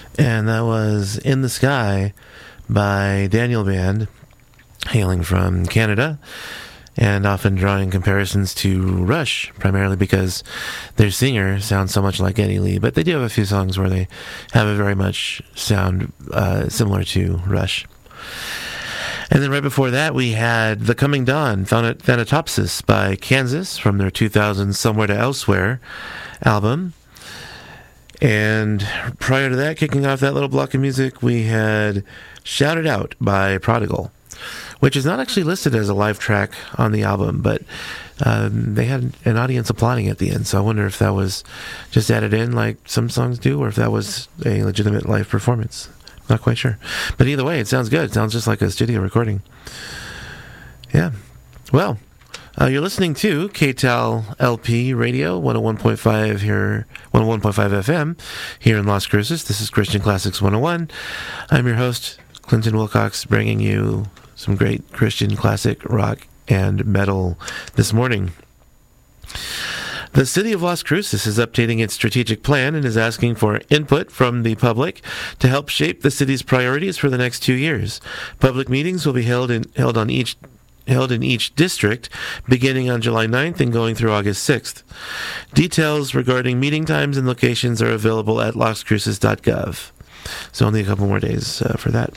And that was In the Sky by Daniel Band, hailing from Canada, and often drawing comparisons to Rush, primarily because their singer sounds so much like Geddy Lee, but they do have a few songs where they have a very much sound similar to Rush. And then right before that, we had The Coming Dawn, Thanatopsis by Kansas from their 2000 Somewhere to Elsewhere album. And prior to that, kicking off that little block of music, we had Shout It Out by Prodigal, which is not actually listed as a live track on the album, but they had an audience applauding at the end, so I wonder if that was just added in like some songs do, or if that was a legitimate live performance. Not quite sure. But either way, it sounds good. It sounds just like a studio recording. Yeah. Well, you're listening to KTAL LP Radio 101.5 here, 101.5 FM here in Las Cruces. This is Christian Classics 101. I'm your host, Clinton Wilcox, bringing you some great Christian classic rock and metal this morning. The city of Las Cruces is updating its strategic plan and is asking for input from the public to help shape the city's priorities for the next 2 years. Public meetings will be held in each district, beginning on July 9th and going through August 6th. Details regarding meeting times and locations are available at lascruces.gov. So only a couple more days for that.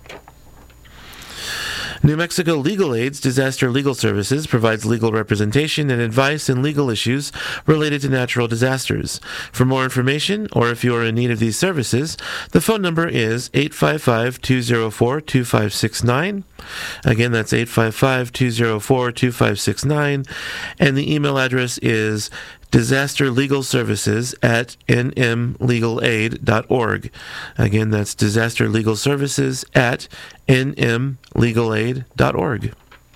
New Mexico Legal Aid's Disaster Legal Services provides legal representation and advice in legal issues related to natural disasters. For more information, or if you are in need of these services, the phone number is 855-204-2569. Again, that's 855-204-2569. And the email address is disasterlegalservices@nmlegalaid.org. Again, that's disasterlegalservices@nmlegalaid.org.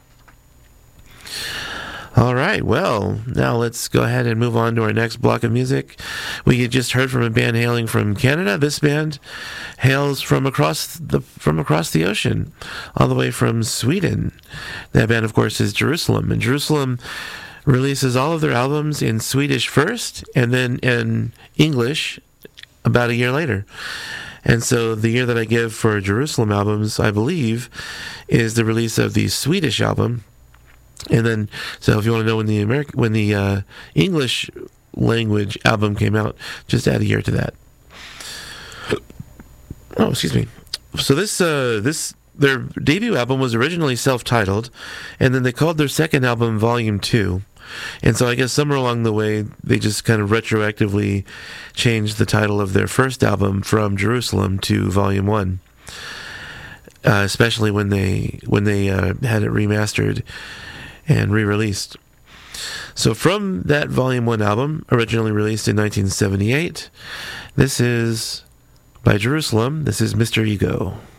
All right, well, now let's go ahead and move on to our next block of music. We just heard from a band hailing from Canada. This band hails from across the ocean, all the way from Sweden. That band, of course, is Jerusalem, and Jerusalem releases all of their albums in Swedish first and then in English about a year later. And so the year that I give for Jerusalem albums, I believe, is the release of the Swedish album. And then, so if you want to know when the English language album came out, just add a year to that. Oh, excuse me. So their debut album was originally self-titled, and then they called their second album Volume 2. And so I guess somewhere along the way, they just kind of retroactively changed the title of their first album from Jerusalem to Volume 1, especially when they had it remastered and re-released. So from that Volume 1 album, originally released in 1978, this is by Jerusalem. This is Mr. Ego.